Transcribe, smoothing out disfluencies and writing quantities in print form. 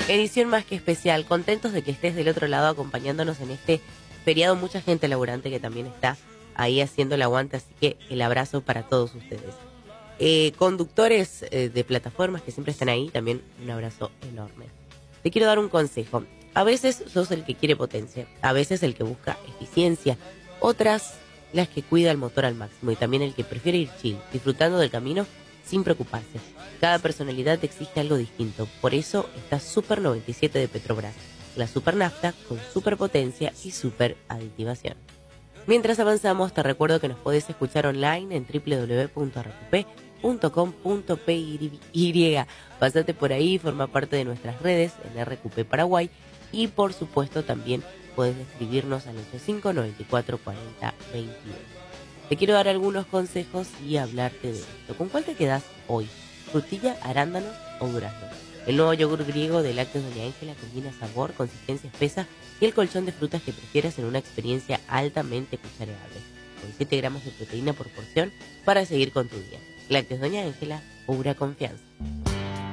Edición más que especial. Contentos de que estés del otro lado acompañándonos en este feriado. Mucha gente laburante que también está ahí haciendo el aguante, así que el abrazo para todos ustedes. Conductores de plataformas que siempre están ahí, también un abrazo enorme. Te quiero dar un consejo. A veces sos el que quiere potencia, a veces el que busca eficiencia, otras las que cuida el motor al máximo y también el que prefiere ir chill, disfrutando del camino sin preocuparse. Cada personalidad te exige algo distinto, por eso está Super 97 de Petrobras, la super nafta con super potencia y super aditivación. Mientras avanzamos, te recuerdo que nos podés escuchar online en www.rqp.com.py. Pásate por ahí, forma parte de nuestras redes en RQP Paraguay y por supuesto también puedes escribirnos al 85 94 40 22. Te quiero dar algunos consejos y hablarte de esto. ¿Con cuál te quedás hoy? ¿Frutilla, arándanos o durazno? El nuevo yogur griego de Lácteos Doña Ángela combina sabor, consistencia espesa y el colchón de frutas que prefieras en una experiencia altamente cuchareable, con 7 gramos de proteína por porción para seguir con tu día. Lácteos Doña Ángela, pura confianza.